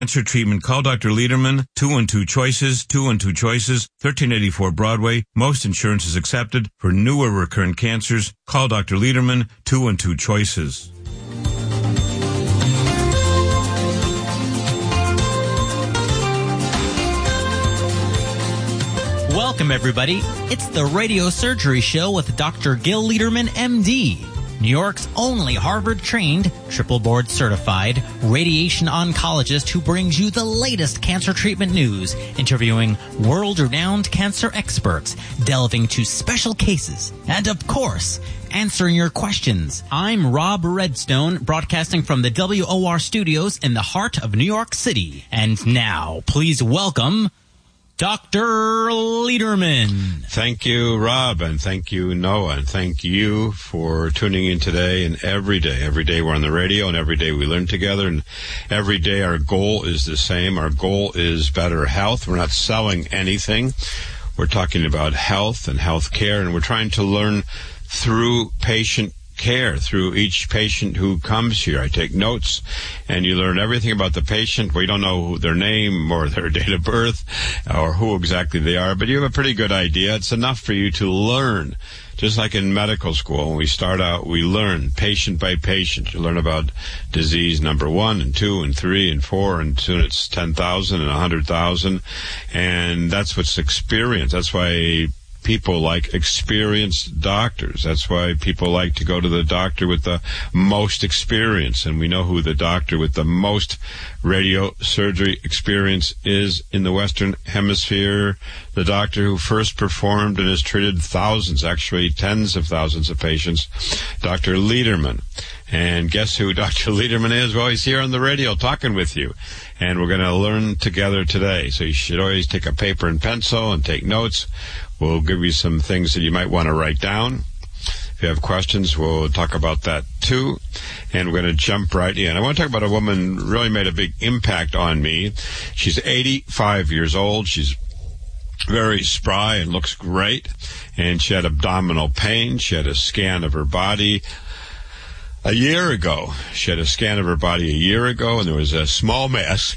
Cancer treatment. Call Dr. Lederman, 212 Choices, 212 Choices, 1384 Broadway. Most insurance is accepted for new or recurrent cancers. Call Dr. Lederman, 212 Choices. Welcome, everybody. It's the Radio Surgery Show with Dr. Gil Lederman, MD. New York's only Harvard-trained, triple board-certified radiation oncologist who brings you the latest cancer treatment news, interviewing world-renowned cancer experts, delving to special cases, and, of course, answering your questions. I'm Rob Redstone, broadcasting from the WOR studios in the heart of New York City. And now, please welcome Dr. Lederman. Thank you, Rob, and thank you, Noah, and thank you for tuning in today and every day. Every day we're on the radio, and every day we learn together, and every day our goal is the same. Our goal is better health. We're not selling anything. We're talking about health and health care, and we're trying to learn through patient care, through each patient who comes here. I take notes, and you learn everything about the patient. We don't know their name or their date of birth or who exactly they are, but you have a pretty good idea. It's enough for you to learn. Just like in medical school, when we start out, we learn patient by patient. You learn about disease number 1 and 2 and 3 and 4, and soon it's 10,000 and 100,000, and that's what's experience. That's why people like experienced doctors. That's why people like to go to the doctor with the most experience. And we know who the doctor with the most radiosurgery experience is in the Western Hemisphere. The doctor who first performed and has treated thousands, actually tens of thousands of patients, Dr. Lederman. And guess who Dr. Lederman is? Well, he's here on the radio talking with you. And we're going to learn together today. So you should always take a paper and pencil and take notes. We'll give you some things that you might want to write down. If you have questions, we'll talk about that too. And we're going to jump right in. I want to talk about a woman who really made a big impact on me. She's 85 years old. She's very spry and looks great. And she had abdominal pain. She had a scan of her body a year ago. She had a scan of her body a year ago, and there was a small mass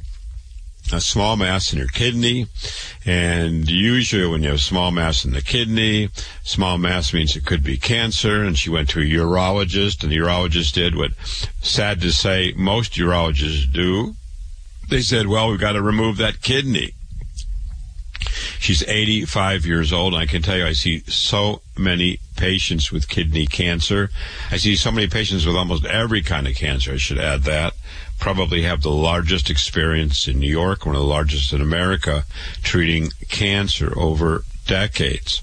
in her kidney. And usually when you have small mass in the kidney, small mass means it could be cancer. And she went to a urologist, and the urologist did what, sad to say, most urologists do. They said, well, we've got to remove that kidney. She's 85 years old, and I can tell you I see so many patients with kidney cancer. I see so many patients with almost every kind of cancer, I should add that. Probably have the largest experience in New York, one of the largest in America, treating cancer over decades.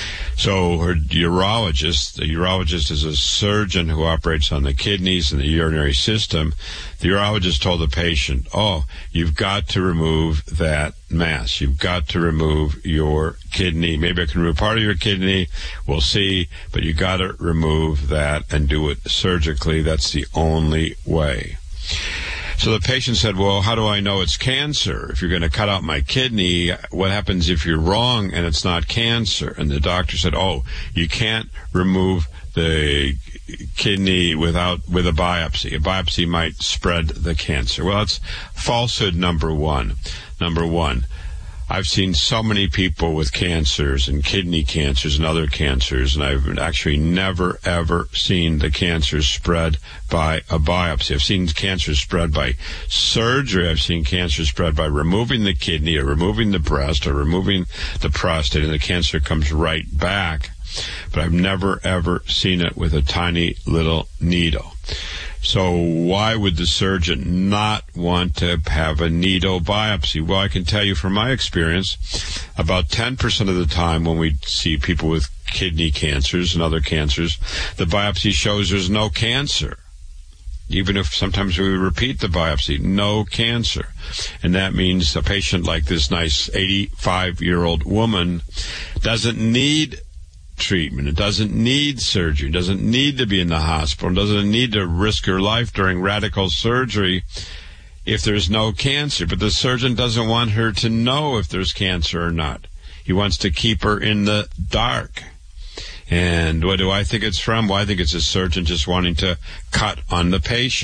So her urologist, the urologist is a surgeon who operates on the kidneys and the urinary system. The urologist told the patient, oh, you've got to remove that mass. You've got to remove your kidney. Maybe I can remove part of your kidney. We'll see. But you got to remove that and do it surgically. That's the only way. So the patient said, well, how do I know it's cancer? If you're going to cut out my kidney, what happens if you're wrong and it's not cancer? And the doctor said, oh, you can't remove the kidney with a biopsy. A biopsy might spread the cancer. Well, that's falsehood number one. Number one, I've seen so many people with cancers and kidney cancers and other cancers, and I've actually never, ever seen the cancer spread by a biopsy. I've seen cancer spread by surgery. I've seen cancer spread by removing the kidney or removing the breast or removing the prostate, and the cancer comes right back. But I've never, ever seen it with a tiny little needle. So why would the surgeon not want to have a needle biopsy? Well, I can tell you from my experience, about 10% of the time when we see people with kidney cancers and other cancers, the biopsy shows there's no cancer. Even if sometimes we repeat the biopsy, no cancer. And that means a patient like this nice 85-year-old woman doesn't need treatment. It doesn't need surgery. It doesn't need to be in the hospital. It doesn't need to risk her life during radical surgery if there's no cancer. But the surgeon doesn't want her to know if there's cancer or not. He wants to keep her in the dark. And what do I think it's from? Well, I think it's a surgeon just wanting to cut on the patient.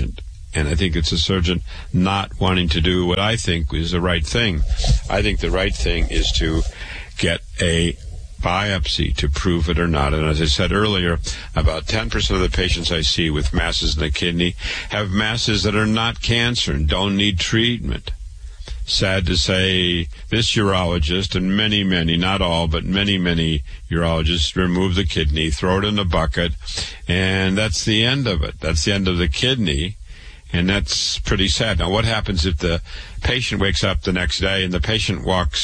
And I think it's a surgeon not wanting to do what I think is the right thing. I think the right thing is to get a biopsy to prove it or not. And as I said earlier, about 10% of the patients I see with masses in the kidney have masses that are not cancer and don't need treatment. Sad to say, this urologist and many, not all, but many urologists remove the kidney, throw it in a bucket, and that's the end of it. That's the end of the kidney, and that's pretty sad. Now, what happens if the patient wakes up the next day and the patient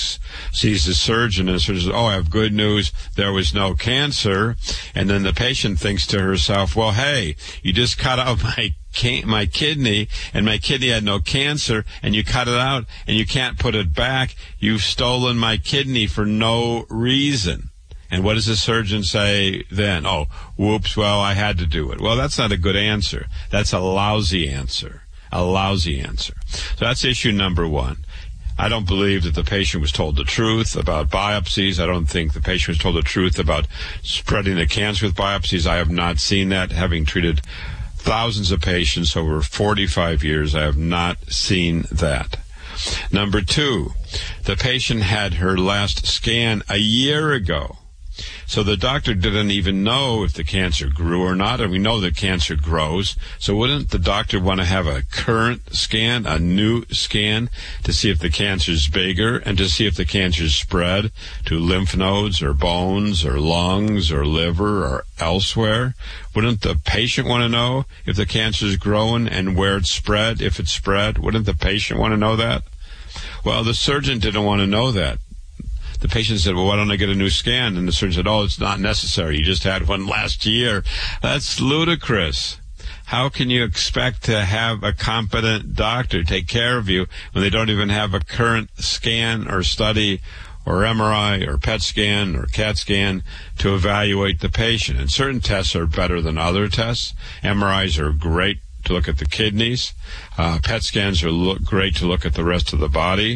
sees the surgeon, and the surgeon says, oh, I have good news, there was no cancer, and then the patient thinks to herself, well, hey, you just cut out my kidney, and my kidney had no cancer, and you cut it out, and you can't put it back. You've stolen my kidney for no reason. And what does the surgeon say then? Oh, whoops, well, I had to do it. Well, that's not a good answer. That's a lousy answer. A lousy answer. So that's issue number one. I don't believe that the patient was told the truth about biopsies. I don't think the patient was told the truth about spreading the cancer with biopsies. I have not seen that. Having treated thousands of patients over 45 years, I have not seen that. Number two, the patient had her last scan a year ago. So the doctor didn't even know if the cancer grew or not, and we know that cancer grows. So wouldn't the doctor want to have a current scan, a new scan, to see if the cancer is bigger and to see if the cancer is spread to lymph nodes or bones or lungs or liver or elsewhere? Wouldn't the patient want to know if the cancer is growing and where it's spread, if it's spread? Wouldn't the patient want to know that? Well, the surgeon didn't want to know that. The patient said, well, why don't I get a new scan? And the surgeon said, oh, it's not necessary. You just had one last year. That's ludicrous. How can you expect to have a competent doctor take care of you when they don't even have a current scan or study or MRI or PET scan or CAT scan to evaluate the patient? And certain tests are better than other tests. MRIs are great to look at the kidneys. PET scans are great to look at the rest of the body.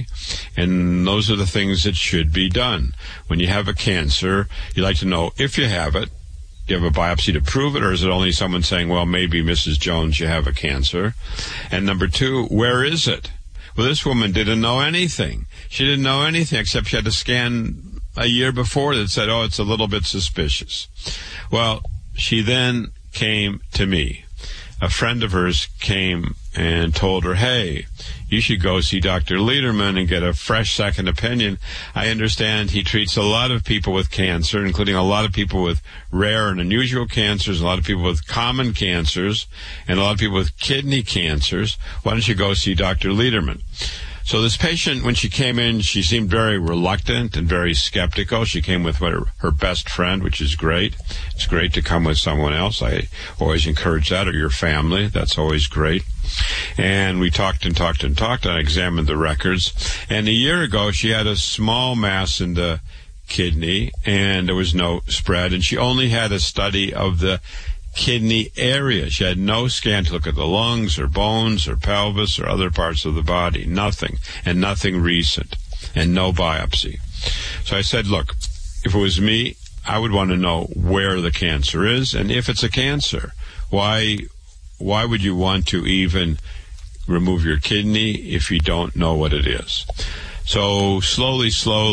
And those are the things that should be done. When you have a cancer, you like to know if you have it. Do you have a biopsy to prove it, or is it only someone saying, well, maybe Mrs. Jones, you have a cancer? And number two, where is it? Well, this woman didn't know anything. She didn't know anything except she had a scan a year before that said, oh, it's a little bit suspicious. Well, she then came to me. A friend of hers came and told her, hey, you should go see Dr. Lederman and get a fresh second opinion. I understand he treats a lot of people with cancer, including a lot of people with rare and unusual cancers, a lot of people with common cancers, and a lot of people with kidney cancers. Why don't you go see Dr. Lederman? So this patient, when she came in, she seemed very reluctant and very skeptical. She came with her best friend, which is great. It's great to come with someone else. I always encourage that, or your family. That's always great. And we talked. I examined the records. And a year ago, she had a small mass in the kidney, and there was no spread. And she only had a study of the kidney area. She had no scan to look at the lungs or bones or pelvis or other parts of the body. Nothing. And nothing recent. And no biopsy. So I said, look, if it was me, I would want to know where the cancer is, and if it's a cancer. Why would you want to even remove your kidney if you don't know what it is? So slowly,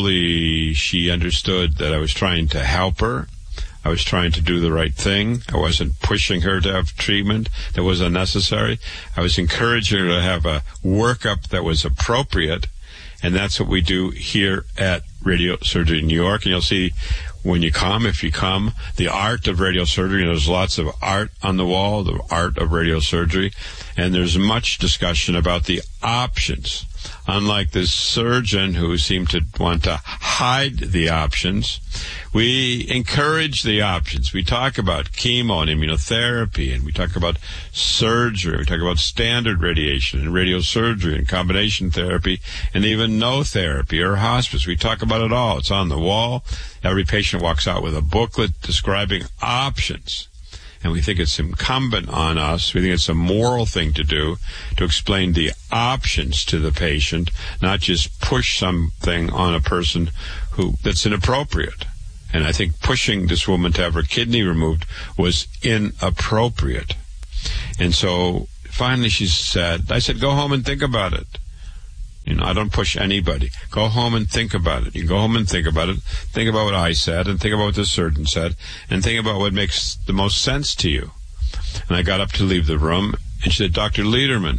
she understood that I was trying to help her. I was trying to do the right thing. I wasn't pushing her to have treatment that was unnecessary. I was encouraging her to have a workup that was appropriate, and that's what we do here at Radio Surgery New York. And you'll see when you come, if you come, the art of radiosurgery. And there's lots of art on the wall, the art of radiosurgery, and there's much discussion about the options. Unlike this surgeon who seemed to want to hide the options, we encourage the options. We talk about chemo and immunotherapy, and we talk about surgery. We talk about standard radiation and radiosurgery and combination therapy and even no therapy or hospice. We talk about it all. It's on the wall. Every patient walks out with a booklet describing options. And we think it's incumbent on us, we think it's a moral thing to do, to explain the options to the patient, not just push something on a person that's inappropriate. And I think pushing this woman to have her kidney removed was inappropriate. And so finally she said, I said, go home and think about it. I don't push anybody. Go home and think about it. You go home and think about it. Think about what I said, and think about what the surgeon said, and think about what makes the most sense to you. And I got up to leave the room, and she said, Dr. Lederman,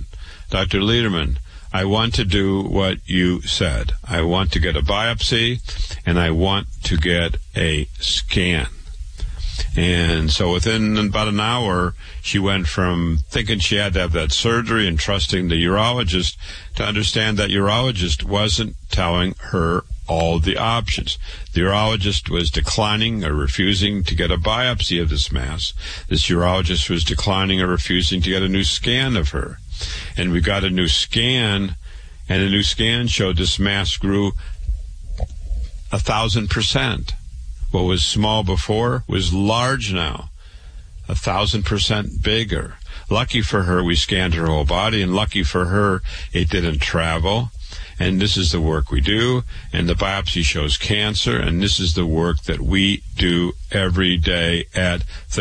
I want to do what you said. I want to get a biopsy, and I want to get a scan. And so within about an hour, she went from thinking she had to have that surgery and trusting the urologist to understand that urologist wasn't telling her all the options. The urologist was declining or refusing to get a biopsy of this mass. This urologist was declining or refusing to get a new scan of her. And we got a new scan, and the new scan showed this mass grew 1,000%. What was small before was large now, 1,000% bigger. Lucky for her, we scanned her whole body, and lucky for her, it didn't travel. And this is the work we do, and the biopsy shows cancer, and this is the work that we do every day at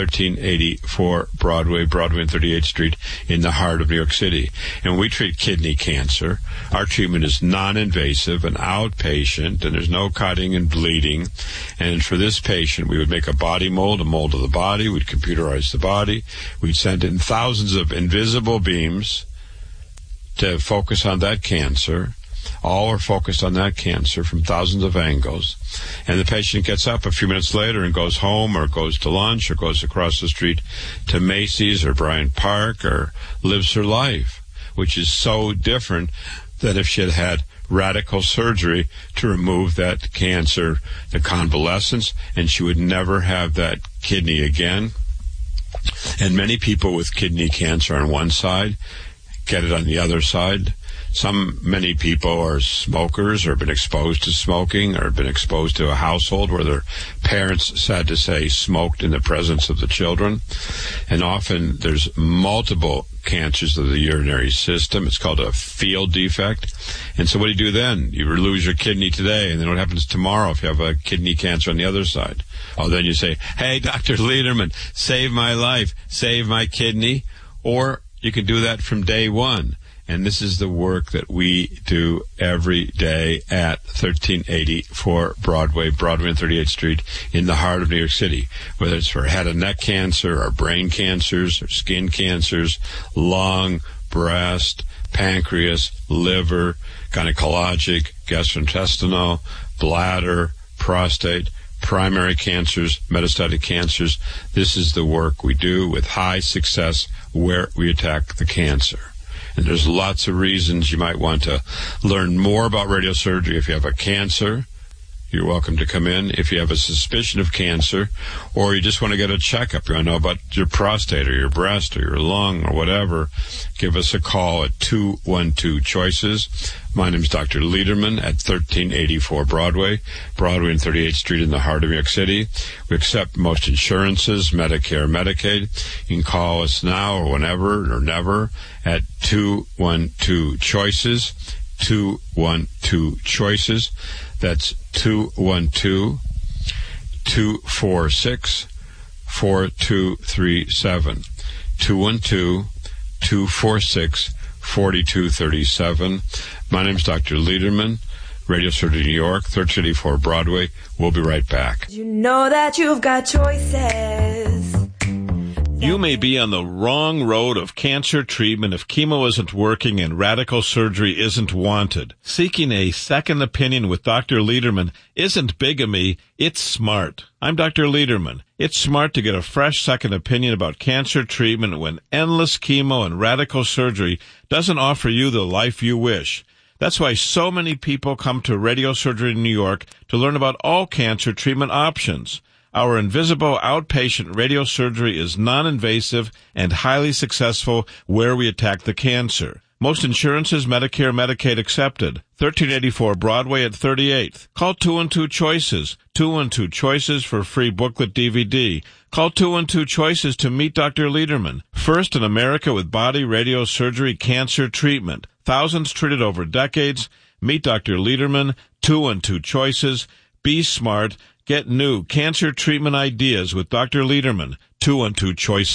1384 Broadway and 38th Street in the heart of New York City. And when we treat kidney cancer, our treatment is non-invasive and outpatient, and there's no cutting and bleeding. And for this patient, we would make a body mold, a mold of the body. We'd computerize the body. We'd send in thousands of invisible beams to focus on that cancer. All are focused on that cancer from thousands of angles. And the patient gets up a few minutes later and goes home or goes to lunch or goes across the street to Macy's or Bryant Park or lives her life, which is so different than if she had had radical surgery to remove that cancer, the convalescence, and she would never have that kidney again. And many people with kidney cancer on one side get it on the other side. Many people are smokers or have been exposed to smoking or have been exposed to a household where their parents, sad to say, smoked in the presence of the children. And often there's multiple cancers of the urinary system. It's called a field defect. And so what do you do then? You lose your kidney today, and then what happens tomorrow if you have a kidney cancer on the other side? Oh, then you say, hey, Dr. Lederman, save my life, save my kidney. Or you can do that from day one. And this is the work that we do every day at 1384 Broadway and 38th Street in the heart of New York City, whether it's for head and neck cancer or brain cancers or skin cancers, lung, breast, pancreas, liver, gynecologic, gastrointestinal, bladder, prostate, primary cancers, metastatic cancers. This is the work we do with high success where we attack the cancer. And there's lots of reasons you might want to learn more about radiosurgery. If you have a cancer, you're welcome to come in. If you have a suspicion of cancer, or you just want to get a checkup, you want to know about your prostate or your breast or your lung or whatever, give us a call at 212-CHOICES. My name is Dr. Lederman at 1384 Broadway and 38th Street in the heart of New York City. We accept most insurances, Medicare, Medicaid. You can call us now or whenever or never at 212-CHOICES, 212-CHOICES. That's 212-246-4237. 212-246-4237. My name's Dr. Lederman, Radio Surgery New York, 1384 Broadway. We'll be right back. You know that you've got choices. You may be on the wrong road of cancer treatment if chemo isn't working and radical surgery isn't wanted. Seeking a second opinion with Dr. Lederman isn't bigamy, it's smart. I'm Dr. Lederman. It's smart to get a fresh second opinion about cancer treatment when endless chemo and radical surgery doesn't offer you the life you wish. That's why so many people come to Radio Surgery New York to learn about all cancer treatment options. Our invisible outpatient radiosurgery is non-invasive and highly successful where we attack the cancer. Most insurances, Medicare, Medicaid accepted. 1384 Broadway at 38th. Call 212-CHOICES. 212-CHOICES for free booklet DVD. Call 212-CHOICES to meet Dr. Lederman. First in America with body radiosurgery cancer treatment. Thousands treated over decades. Meet Dr. Lederman. 212-CHOICES. Be smart. Get new cancer treatment ideas with Dr. Lederman. 212-CHOICES.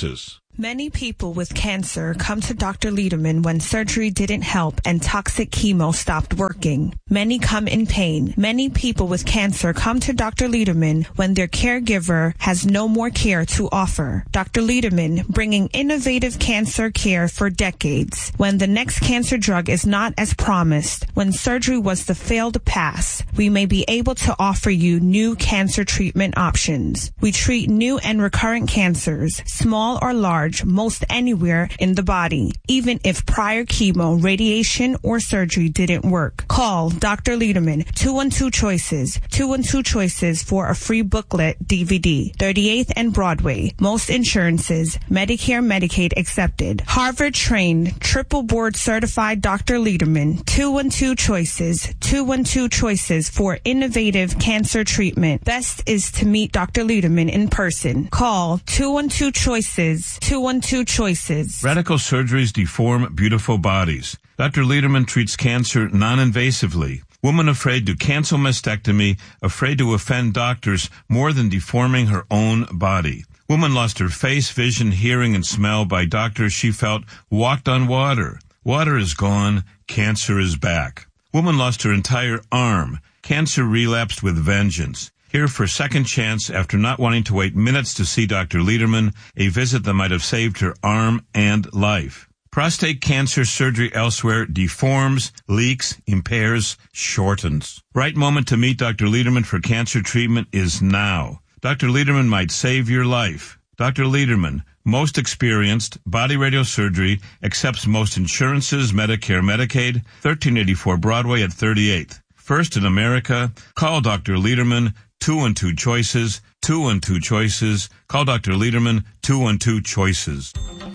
Many people with cancer come to Dr. Lederman when surgery didn't help and toxic chemo stopped working. Many come in pain. Many people with cancer come to Dr. Lederman when their caregiver has no more care to offer. Dr. Lederman, bringing innovative cancer care for decades. When the next cancer drug is not as promised, when surgery was the failed pass, we may be able to offer you new cancer treatment options. We treat new and recurrent cancers, small or large, most anywhere in the body, even if prior chemo, radiation, or surgery didn't work. Call Dr. Lederman, 212-CHOICES, 212-CHOICES for a free booklet DVD, 38th and Broadway. Most insurances, Medicare, Medicaid accepted. Harvard-trained, triple board certified Dr. Lederman, 212-CHOICES, 212-CHOICES for innovative cancer treatment. Best is to meet Dr. Lederman in person. Call 212-CHOICES, 212-CHOICES. Radical surgeries deform beautiful bodies. Dr. Lederman treats cancer non-invasively. Woman afraid to cancel mastectomy, afraid to offend doctors more than deforming her own body. Woman lost her face, vision, hearing, and smell by doctors she felt walked on water. Water is gone. Cancer is back. Woman lost her entire arm. Cancer relapsed with vengeance. Here for a second chance after not wanting to wait minutes to see Dr. Lederman, a visit that might have saved her arm and life. Prostate cancer surgery elsewhere deforms, leaks, impairs, shortens. Right moment to meet Dr. Lederman for cancer treatment is now. Dr. Lederman might save your life. Dr. Lederman, most experienced, body radiosurgery, accepts most insurances, Medicare, Medicaid, 1384 Broadway at 38th. First in America, call Dr. Lederman, 212-CHOICES, 212-CHOICES. Call Dr. Lederman, 212-CHOICES.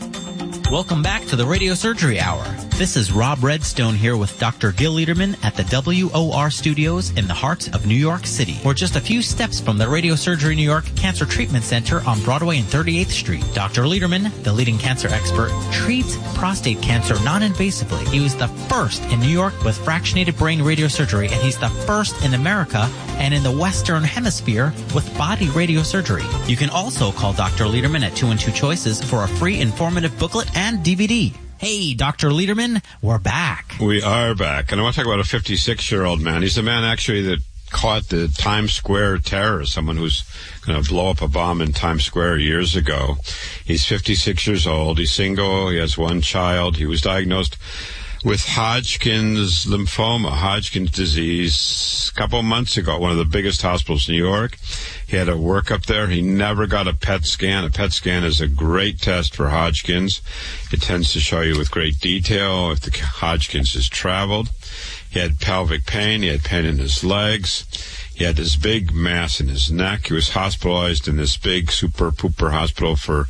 Welcome back to the Radio Surgery Hour. This is Rob Redstone here with Dr. Gil Lederman at the WOR Studios in the heart of New York City. We're just a few steps from the Radio Surgery New York Cancer Treatment Center on Broadway and 38th Street. Dr. Lederman, the leading cancer expert, treats prostate cancer non-invasively. He was the first in New York with fractionated brain radiosurgery, and he's the first in America and in the Western Hemisphere with body radiosurgery. You can also call Dr. Lederman at 212-CHOICES for a free informative booklet and DVD. Hey, Dr. Lederman, we're back. We are back. And I want to talk about a 56-year-old man. He's the man actually that caught the Times Square terror, someone who's going to blow up a bomb in Times Square years ago. He's 56 years old. He's single. He has one child. He was diagnosed with Hodgkin's lymphoma, Hodgkin's disease, a couple of months ago at one of the biggest hospitals in New York. He had a workup there. He never got a PET scan. A PET scan is a great test for Hodgkin's. It tends to show you with great detail if the Hodgkin's has traveled. He had pelvic pain. He had pain in his legs. He had this big mass in his neck. He was hospitalized in this big super-pooper hospital for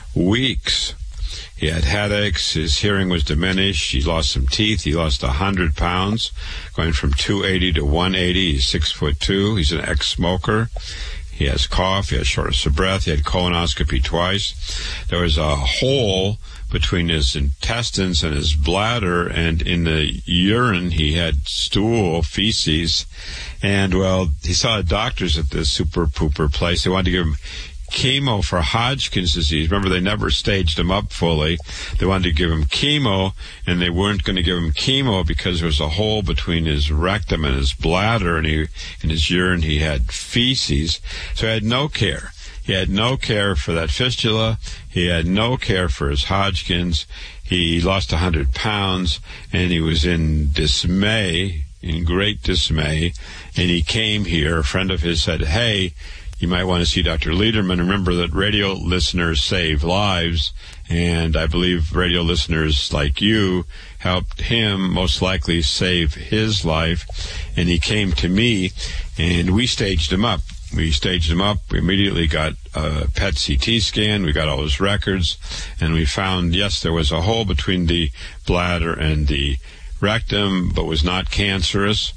weeks. He had headaches. His hearing was diminished. He lost some teeth. He lost 100 pounds, going from 280 to 180. He's 6'2". He's an ex-smoker. He has cough. He has shortness of breath. He had colonoscopy twice. There was a hole between his intestines and his bladder, and in the urine he had stool, feces. And, well, he saw doctors at this super-pooper place. They wanted to give him chemo for Hodgkin's disease. Remember, they never staged him up fully. They wanted to give him chemo, and they weren't going to give him chemo because there was a hole between his rectum and his bladder, and in his urine he had feces. So he had no care. He had no care for that fistula. He had no care for his Hodgkin's. He lost 100 pounds, and he was in dismay, in great dismay, and he came here. A friend of his said, hey, you might want to see Dr. Lederman. Remember that radio listeners save lives, and I believe radio listeners like you helped him most likely save his life. And he came to me, and we staged him up. We immediately got a PET CT scan. We got all his records, and we found, yes, there was a hole between the bladder and the rectum, but was not cancerous.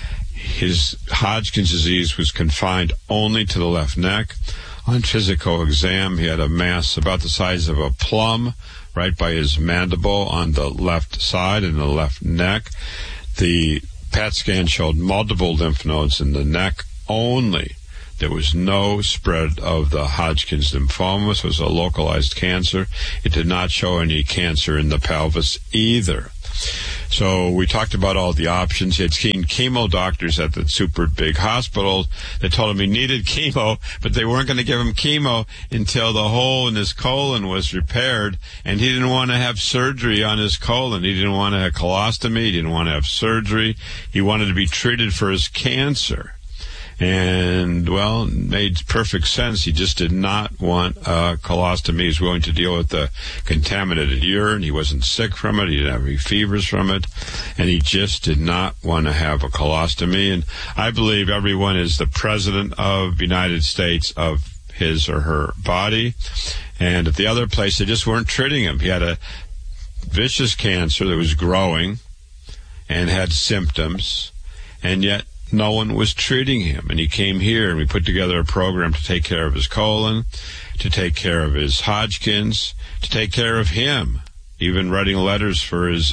His Hodgkin's disease was confined only to the left neck. On physical exam, he had a mass about the size of a plum right by his mandible on the left side and the left neck. The PET scan showed multiple lymph nodes in the neck only. There was no spread of the Hodgkin's lymphoma, so it was a localized cancer. It did not show any cancer in the pelvis either. So we talked about all the options. He had seen chemo doctors at the super big hospital that told him he needed chemo, but they weren't going to give him chemo until the hole in his colon was repaired, and he didn't want to have surgery on his colon. He didn't want to have colostomy. He didn't want to have surgery. He wanted to be treated for his cancer. And, well, it made perfect sense. He just did not want a colostomy. He was willing to deal with the contaminated urine. He wasn't sick from it. He didn't have any fevers from it. And he just did not want to have a colostomy. And I believe everyone is the president of the United States of his or her body. And at the other place, they just weren't treating him. He had a vicious cancer that was growing and had symptoms, and yet no one was treating him. And he came here, and we put together a program to take care of his colon, to take care of his Hodgkin's, to take care of him, even writing letters for his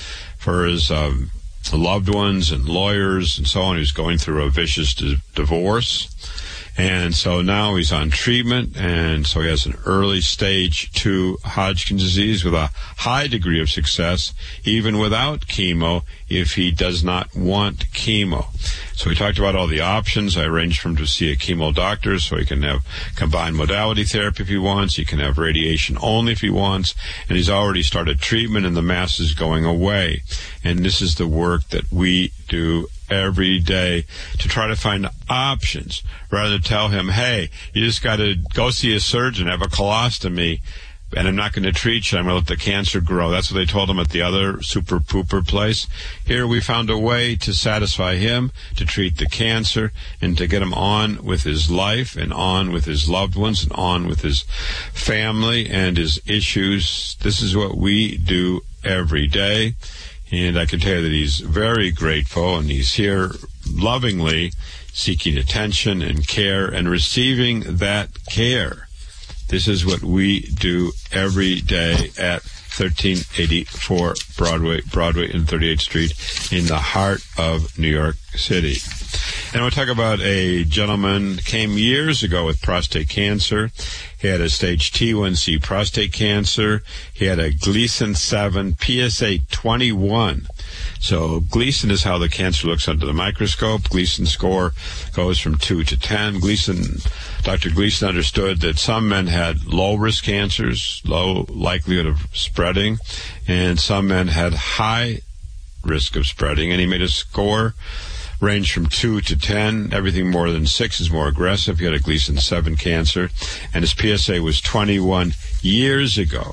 loved ones and lawyers and so on. He was going through a vicious divorce. And so now he's on treatment, and so he has an early stage 2 Hodgkin's disease with a high degree of success, even without chemo, if he does not want chemo. So we talked about all the options. I arranged for him to see a chemo doctor so he can have combined modality therapy if he wants. He can have radiation only if he wants. And he's already started treatment, and the mass is going away. And this is the work that we do every day to try to find options, rather than tell him, hey, you just got to go see a surgeon, have a colostomy, and I'm not going to treat you. I'm going to let the cancer grow. That's what they told him at the other super pooper place. Here we found a way to satisfy him, to treat the cancer, and to get him on with his life and on with his loved ones and on with his family and his issues. This is what we do every day. And I can tell you that he's very grateful, and he's here lovingly seeking attention and care and receiving that care. This is what we do every day at 1384 Broadway and 38th Street in the heart of New York City. And we'll talk about a gentleman who came years ago with prostate cancer. He had a stage T1C prostate cancer. He had a Gleason 7, PSA 21. So Gleason is how the cancer looks under the microscope. Gleason score goes from 2 to 10. Dr. Gleason understood that some men had low-risk cancers, low likelihood of spreading, and some men had high risk of spreading. And he made a score range from 2 to 10. Everything more than 6 is more aggressive. He had a Gleason 7 cancer, and his PSA was 21 years ago.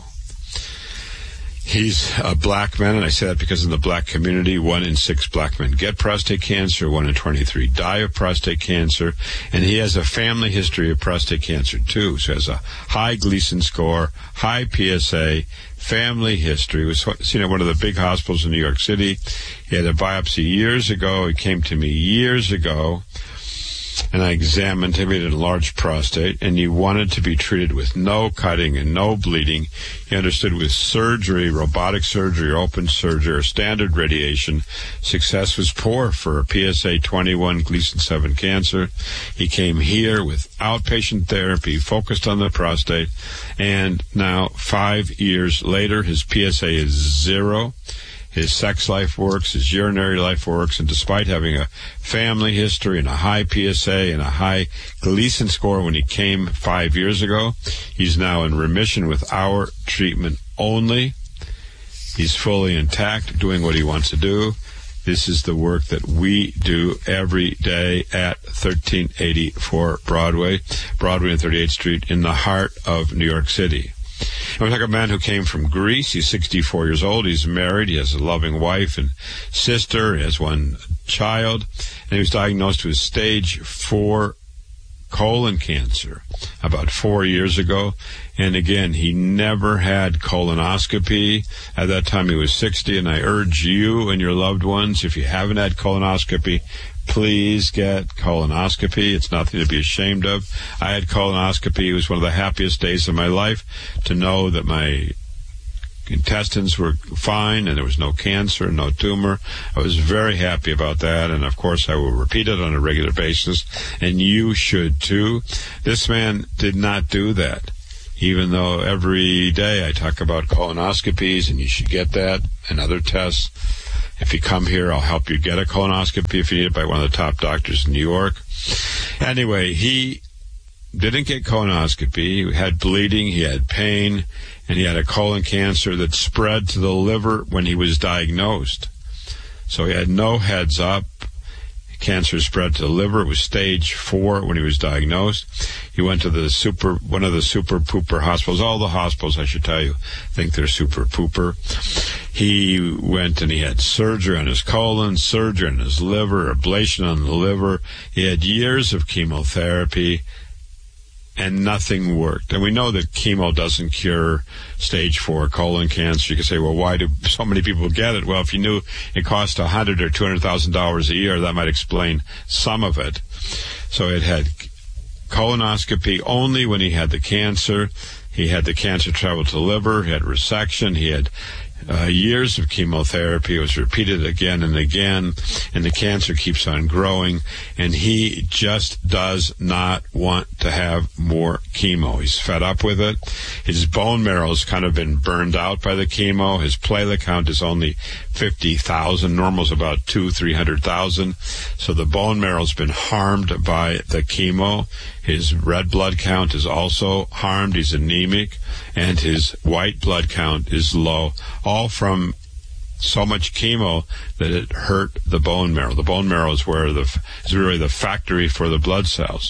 He's a black man, and I say that because in the black community, 1 in 6 black men get prostate cancer, 1 in 23 die of prostate cancer, and he has a family history of prostate cancer too. So he has a high Gleason score, high PSA, family history. He was seen at one of the big hospitals in New York City. He had a biopsy years ago. He came to me years ago, and I examined him. He had an enlarged prostate, and he wanted to be treated with no cutting and no bleeding. He understood with surgery, robotic surgery, or open surgery, or standard radiation, success was poor for a PSA 21 Gleason 7 cancer. He came here with outpatient therapy, focused on the prostate, and now 5 years later, his PSA is 0. His sex life works, his urinary life works, and despite having a family history and a high PSA and a high Gleason score when he came 5 years ago, he's now in remission with our treatment only. He's fully intact, doing what he wants to do. This is the work that we do every day at 1384 Broadway and 38th Street in the heart of New York City. And we talk about a man who came from Greece. He's 64 years old. He's married. He has a loving wife and sister. He has 1 child. And he was diagnosed with stage 4 colon cancer about 4 years ago. And again, he never had colonoscopy. At that time, he was 60. And I urge you and your loved ones, if you haven't had colonoscopy, please get colonoscopy. It's nothing to be ashamed of. I had colonoscopy. It was one of the happiest days of my life to know that my intestines were fine, and there was no cancer, no tumor. I was very happy about that, and of course I will repeat it on a regular basis, and you should too. This man did not do that, even though every day I talk about colonoscopies, and you should get that, and other tests. If you come here, I'll help you get a colonoscopy if you need it by one of the top doctors in New York. Anyway, he didn't get colonoscopy. He had bleeding, he had pain, and he had a colon cancer that spread to the liver when he was diagnosed. So he had no heads up. Cancer spread to the liver. It was stage 4 when he was diagnosed. He went to one of the super pooper hospitals. All the hospitals, I should tell you, think they're super pooper. He went and he had surgery on his colon, surgery on his liver, ablation on the liver. He had years of chemotherapy, and nothing worked. And we know that chemo doesn't cure stage 4 colon cancer. You can say, well, why do so many people get it? Well, if you knew it cost $100,000 or $200,000 a year, that might explain some of it. So it had colonoscopy only when he had the cancer. He had the cancer travel to the liver. He had resection. He had years of chemotherapy. It was repeated again and again, and the cancer keeps on growing, and he just does not want to have more chemo. He's fed up with it. His bone marrow has kind of been burned out by the chemo. His platelet count is only 50,000. Normal's about 200,000-300,000. So the bone marrow's been harmed by the chemo. His red blood count is also harmed. He's anemic, and his white blood count is low, all from so much chemo that it hurt the bone marrow. The bone marrow is is really the factory for the blood cells.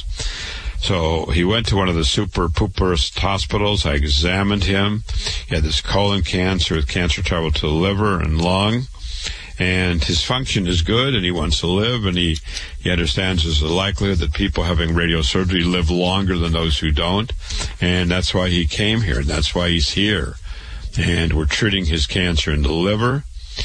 So he went to one of the super pooperest hospitals. I examined him. He had this colon cancer with cancer travel to the liver and lung. And his function is good, and he wants to live, and he understands there's a likelihood that people having radiosurgery live longer than those who don't, and that's why he came here, and that's why he's here. And we're treating his cancer in the liver,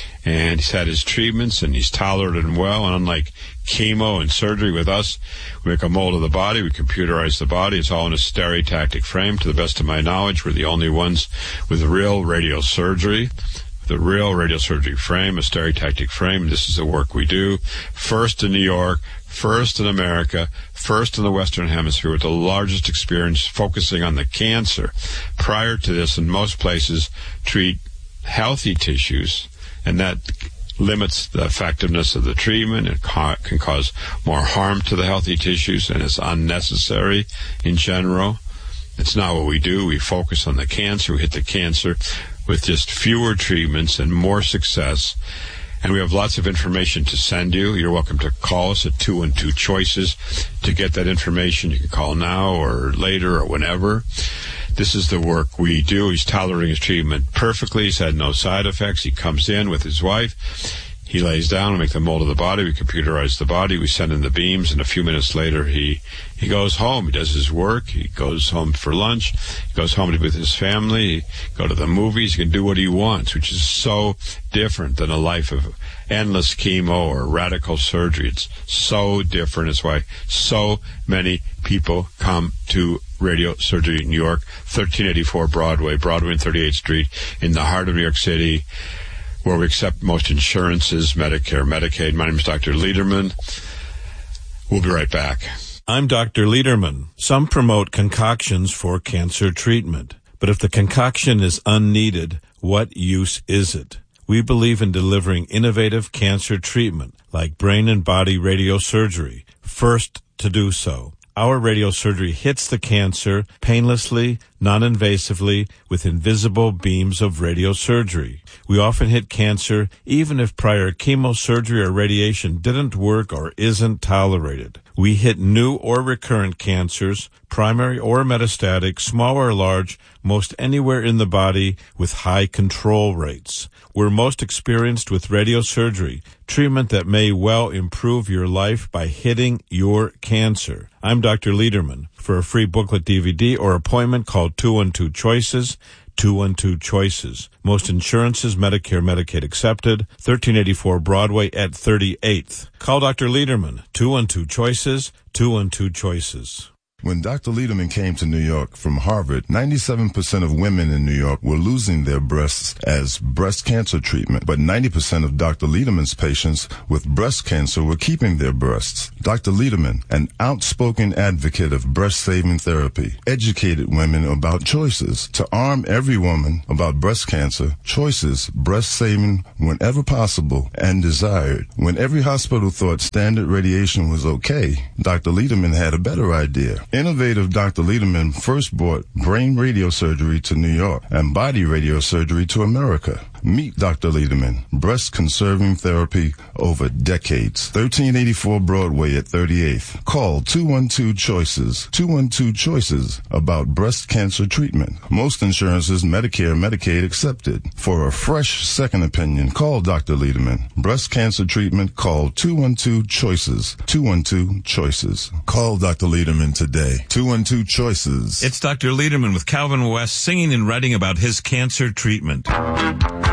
and he's had his treatments, and he's tolerated them well, and unlike chemo and surgery with us, we make a mold of the body, we computerize the body, it's all in a stereotactic frame. To the best of my knowledge, we're the only ones with real radiosurgery. The real radiosurgery frame, a stereotactic frame. This is the work we do. First in New York, first in America, first in the Western Hemisphere, with the largest experience focusing on the cancer. Prior to this, in most places, treat healthy tissues, and that limits the effectiveness of the treatment. It can cause more harm to the healthy tissues, and it's unnecessary in general. It's not what we do. We focus on the cancer. We hit the cancer with just fewer treatments and more success. And we have lots of information to send you. You're welcome to call us at 212 Choices to get that information. You can call now or later or whenever. This is the work we do. He's tolerating his treatment perfectly. He's had no side effects. He comes in with his wife. He lays down, we make the mold of the body, we computerize the body, we send in the beams, and a few minutes later he goes home. He does his work, he goes home for lunch, he goes home with his family, he go to the movies, he can do what he wants, which is so different than a life of endless chemo or radical surgery. It's so different. It's why so many people come to Radio Surgery in New York, 1384 Broadway and 38th Street in the heart of New York City, where we accept most insurances, Medicare, Medicaid. My name is Dr. Lederman. We'll be right back. I'm Dr. Lederman. Some promote concoctions for cancer treatment. But if the concoction is unneeded, what use is it? We believe in delivering innovative cancer treatment, like brain and body radiosurgery, first to do so. Our radiosurgery hits the cancer painlessly, non-invasively, with invisible beams of radiosurgery. We often hit cancer even if prior chemosurgery or radiation didn't work or isn't tolerated. We hit new or recurrent cancers, primary or metastatic, small or large, most anywhere in the body with high control rates. We're most experienced with radiosurgery, treatment that may well improve your life by hitting your cancer. I'm Dr. Lederman. For a free booklet DVD or appointment, call 212 Choices, 212 Choices. Most insurances, Medicare, Medicaid accepted, 1384 Broadway at 38th. Call Dr. Lederman, 212 Choices, 212 Choices. When Dr. Lederman came to New York from Harvard, 97% of women in New York were losing their breasts as breast cancer treatment, but 90% of Dr. Lederman's patients with breast cancer were keeping their breasts. Dr. Lederman, an outspoken advocate of breast-saving therapy, educated women about choices. To arm every woman about breast cancer, choices, breast-saving whenever possible and desired. When every hospital thought standard radiation was okay, Dr. Lederman had a better idea. Innovative Dr. Lederman first brought brain radiosurgery to New York and body radiosurgery to America. Meet Dr. Lederman, breast-conserving therapy over decades. 1384 Broadway at 38th. Call 212-CHOICES. 212-CHOICES about breast cancer treatment. Most insurances, Medicare, Medicaid accepted. For a fresh second opinion, call Dr. Lederman. Breast cancer treatment, call 212-CHOICES. 212-CHOICES. Call Dr. Lederman today. 212-CHOICES. It's Dr. Lederman with Calvin West singing and writing about his cancer treatment.